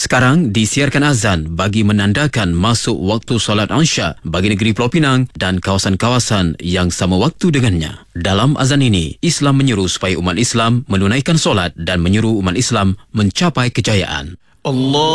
Sekarang disiarkan azan bagi menandakan masuk waktu solat Isya bagi negeri Pulau Pinang dan kawasan-kawasan yang sama waktu dengannya. Dalam azan ini, Islam menyeru supaya umat Islam menunaikan solat dan menyeru umat Islam mencapai kejayaan. Allah